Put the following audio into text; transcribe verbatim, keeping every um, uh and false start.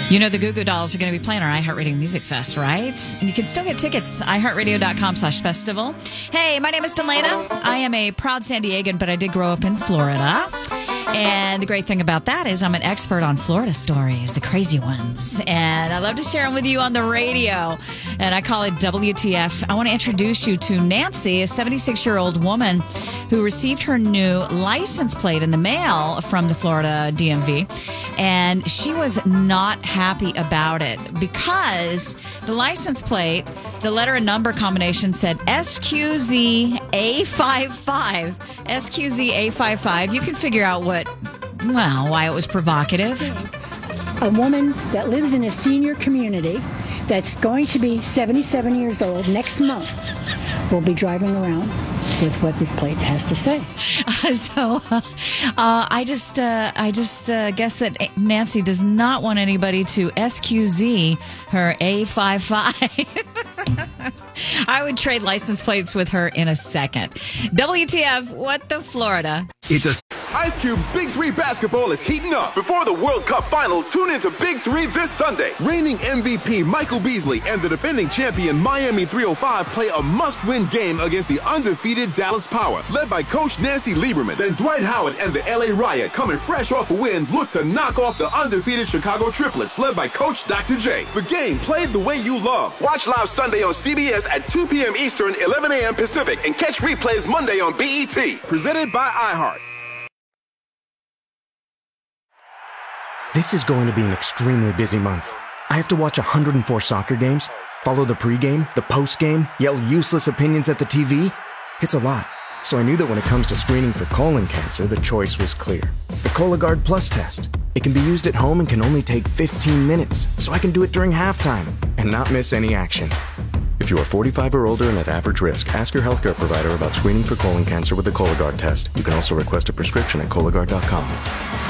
You know the Goo Goo Dolls are going to be playing our iHeartRadio Music Fest, right? And you can still get tickets, iHeartRadio.com slash festival. Hey, my name is Delana. I am a proud San Diegan, but I did grow up in Florida. And the great thing about that is I'm an expert on Florida stories, the crazy ones. And I love to share them with you on the radio. And I call it W T F. I want to introduce you to Nancy, a seventy-six-year-old woman who received her new license plate in the mail from the Florida D M V. And she was not happy about it because the license plate, the letter and number combination said S Q Z A fifty-five. S Q Z A fifty-five. You can figure out what, well, why it was provocative. A woman that lives in a senior community that's going to be seventy-seven years old next month will be driving around with what this plate has to say. Uh, so uh, uh, I just uh, I just uh, guess that Nancy does not want anybody to S Q Z her A fifty-five. I would trade license plates with her in a second. W T F, what the Florida? It's a Ice Cube's Big Three basketball is heating up. Before the World Cup final, tune into Big Three this Sunday. Reigning M V P Michael Beasley and the defending champion Miami three oh five play a must-win game against the undefeated Dallas Power, led by Coach Nancy Lieberman. Then Dwight Howard and the L A Riot, coming fresh off a win, look to knock off the undefeated Chicago Triplets, led by Coach Doctor J. The game played the way you love. Watch live Sunday on C B S at two p.m. Eastern, eleven a.m. Pacific, and catch replays Monday on B E T. Presented by iHeart. This is going to be an extremely busy month. I have to watch one hundred four soccer games, follow the pregame, the postgame, yell useless opinions at the T V. It's a lot. So I knew that when it comes to screening for colon cancer, the choice was clear. The Cologuard Plus test. It can be used at home and can only take fifteen minutes, so I can do it during halftime and not miss any action. If you are forty-five or older and at average risk, ask your healthcare provider about screening for colon cancer with the Cologuard test. You can also request a prescription at Cologuard dot com.